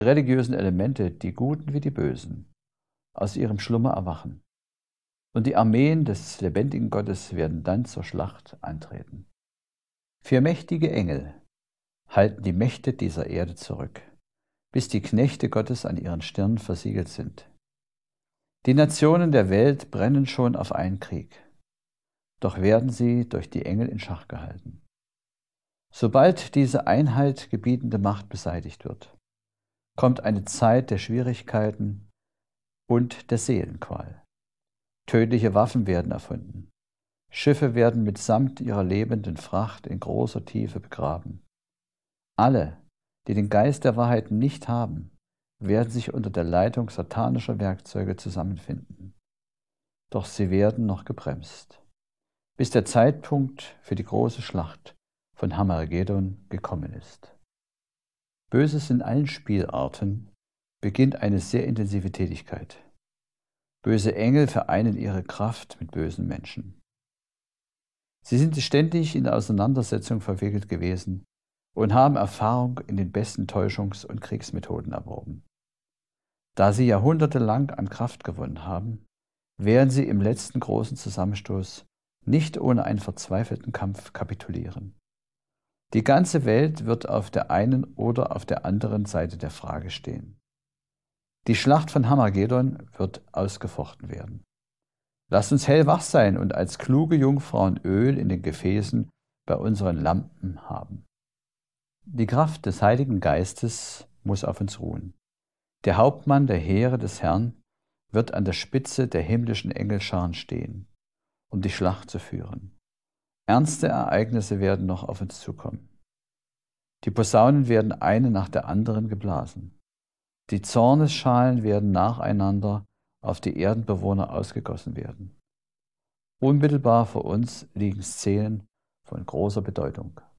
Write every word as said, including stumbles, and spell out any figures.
religiösen Elemente, die Guten wie die Bösen, aus ihrem Schlummer erwachen. Und die Armeen des lebendigen Gottes werden dann zur Schlacht antreten. Vier mächtige Engel halten die Mächte dieser Erde zurück, bis die Knechte Gottes an ihren Stirnen versiegelt sind. Die Nationen der Welt brennen schon auf einen Krieg, doch werden sie durch die Engel in Schach gehalten. Sobald diese Einheit gebietende Macht beseitigt wird, kommt eine Zeit der Schwierigkeiten und der Seelenqual. Tödliche Waffen werden erfunden. Schiffe werden mitsamt ihrer lebenden Fracht in großer Tiefe begraben. Alle, die den Geist der Wahrheit nicht haben, werden sich unter der Leitung satanischer Werkzeuge zusammenfinden. Doch sie werden noch gebremst, bis der Zeitpunkt für die große Schlacht von Hammergedon gekommen ist. Böses in allen Spielarten beginnt eine sehr intensive Tätigkeit. Böse Engel vereinen ihre Kraft mit bösen Menschen. Sie sind ständig in der Auseinandersetzung verwickelt gewesen und haben Erfahrung in den besten Täuschungs- und Kriegsmethoden erworben. Da sie jahrhundertelang an Kraft gewonnen haben, werden sie im letzten großen Zusammenstoß nicht ohne einen verzweifelten Kampf kapitulieren. Die ganze Welt wird auf der einen oder auf der anderen Seite der Frage stehen. Die Schlacht von Hammergedon wird ausgefochten werden. Lasst uns hellwach sein und als kluge Jungfrauen Öl in den Gefäßen bei unseren Lampen haben. Die Kraft des Heiligen Geistes muss auf uns ruhen. Der Hauptmann der Heere des Herrn wird an der Spitze der himmlischen Engelscharen stehen, um die Schlacht zu führen. Ernste Ereignisse werden noch auf uns zukommen. Die Posaunen werden eine nach der anderen geblasen. Die Zornesschalen werden nacheinander auf die Erdenbewohner ausgegossen werden. Unmittelbar vor uns liegen Szenen von großer Bedeutung.